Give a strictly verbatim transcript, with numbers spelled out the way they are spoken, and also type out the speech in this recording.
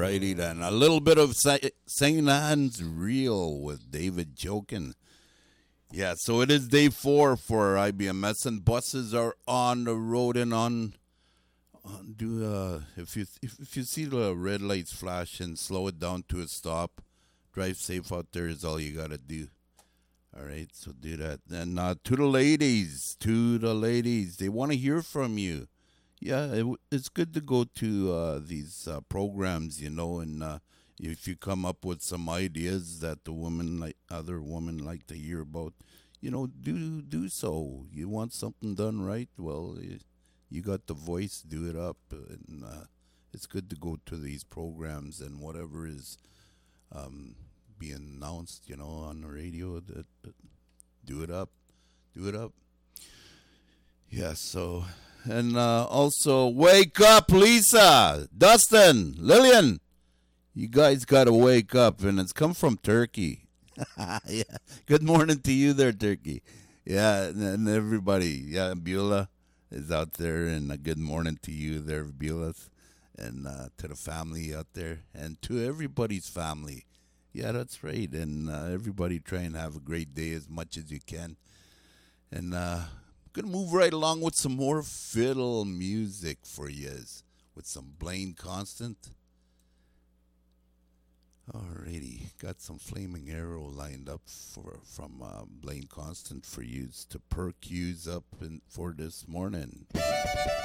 righty then. A little bit of Saint Anne's Reel with David Jokin. Yeah, so it is day four for I B M S, and buses are on the road and on. on do uh, if you if, if you see the red lights flashing, slow it down to a stop. Drive safe out there is all you gotta do. All right, so do that. And uh, to the ladies, to the ladies, they want to hear from you. Yeah, it, it's good to go to uh, these uh, programs, you know, and uh, if you come up with some ideas that the women like other women like to hear about, you know, do do so. You want something done right? Well, you, you got the voice. Do it up, and uh, it's good to go to these programs and whatever is um, being announced, you know, on the radio. That, that do it up, do it up. Yeah. So. And uh, also, wake up, Lisa, Dustin, Lillian. You guys got to wake up, and it's come from Turkey. Yeah. Good morning to you there, Turkey. Yeah, and, and everybody. Yeah, Beulah is out there, and a good morning to you there, Beulah, and uh, to the family out there, and to everybody's family. Yeah, that's right. And uh, everybody try and have a great day as much as you can. And, uh, gonna move right along with some more fiddle music for yous with some Blaine Constant. Alrighty, got some Flaming Arrow lined up for from uh, Blaine Constant for yous to perk yous up in, for this morning.